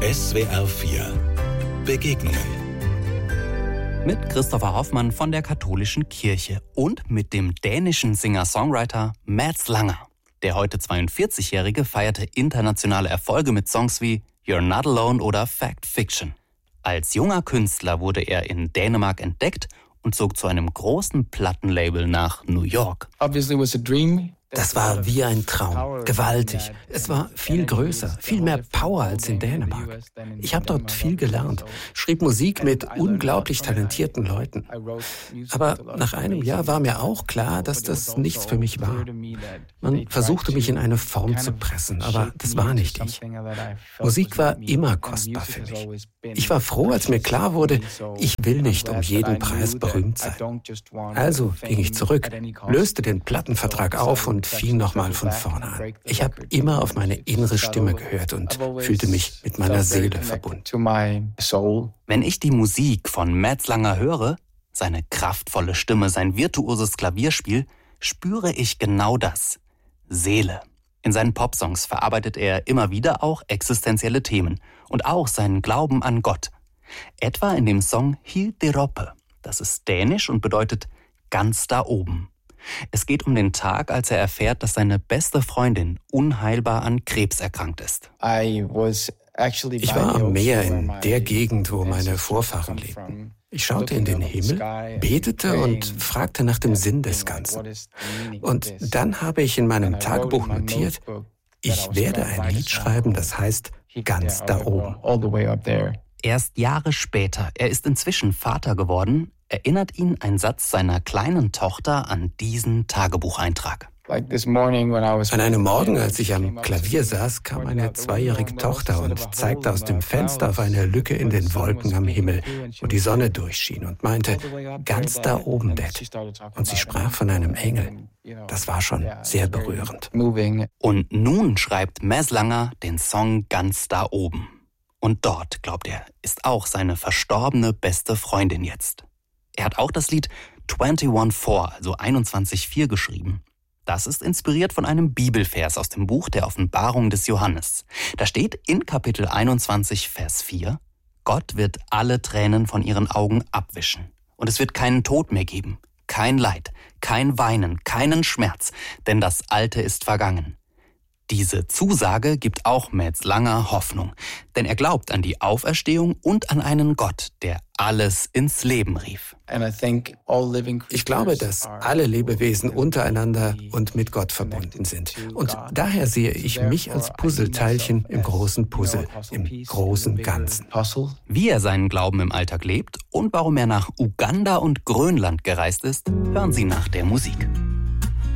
SWR 4 Begegnungen mit Christopher Hoffmann von der Katholischen Kirche und mit dem dänischen Singer-Songwriter Mads Langer. Der heute 42-Jährige feierte internationale Erfolge mit Songs wie You're Not Alone oder Fact Fiction. Als junger Künstler wurde er in Dänemark entdeckt und zog zu einem großen Plattenlabel nach New York. Das war wie ein Traum, gewaltig. Es war viel größer, viel mehr Power als in Dänemark. Ich habe dort viel gelernt, schrieb Musik mit unglaublich talentierten Leuten. Aber nach einem Jahr war mir auch klar, dass das nichts für mich war. Man versuchte mich in eine Form zu pressen, aber das war nicht ich. Musik war immer kostbar für mich. Ich war froh, als mir klar wurde, ich will nicht um jeden Preis berühmt sein. Also ging ich zurück, löste den Plattenvertrag auf und fing nochmal von vorne an. Ich habe immer auf meine innere Stimme gehört und fühlte mich mit meiner Seele verbunden. Wenn ich die Musik von Mads Langer höre, seine kraftvolle Stimme, sein virtuoses Klavierspiel, spüre ich genau das: Seele. In seinen Popsongs verarbeitet er immer wieder auch existenzielle Themen und auch seinen Glauben an Gott. Etwa in dem Song Helt deroppe. Das ist dänisch und bedeutet ganz da oben. Es geht um den Tag, als er erfährt, dass seine beste Freundin unheilbar an Krebs erkrankt ist. Ich war am Meer in der Gegend, wo meine Vorfahren lebten. Ich schaute in den Himmel, betete und fragte nach dem Sinn des Ganzen. Und dann habe ich in meinem Tagebuch notiert, ich werde ein Lied schreiben, das heißt ganz da oben. Erst Jahre später, er ist inzwischen Vater geworden, erinnert ihn ein Satz seiner kleinen Tochter an diesen Tagebucheintrag. An einem Morgen, als ich am Klavier saß, kam meine 2-jährige Tochter und zeigte aus dem Fenster auf eine Lücke in den Wolken am Himmel, wo die Sonne durchschien, und meinte, ganz da oben, Dad. Und sie sprach von einem Engel. Das war schon sehr berührend. Und nun schreibt Mads Langer den Song Ganz da oben. Und dort, glaubt er, ist auch seine verstorbene beste Freundin jetzt. Er hat auch das Lied 21:4, also 21:4 geschrieben. Das ist inspiriert von einem Bibelvers aus dem Buch der Offenbarung des Johannes. Da steht in Kapitel 21, Vers 4, Gott wird alle Tränen von ihren Augen abwischen. Und es wird keinen Tod mehr geben, kein Leid, kein Weinen, keinen Schmerz, denn das Alte ist vergangen. Diese Zusage gibt auch Mads Langer Hoffnung, denn er glaubt an die Auferstehung und an einen Gott, der alles ins Leben rief. Ich glaube, dass alle Lebewesen untereinander und mit Gott verbunden sind. Und daher sehe ich mich als Puzzleteilchen im großen Puzzle, im großen Ganzen. Wie er seinen Glauben im Alltag lebt und warum er nach Uganda und Grönland gereist ist, hören Sie nach der Musik.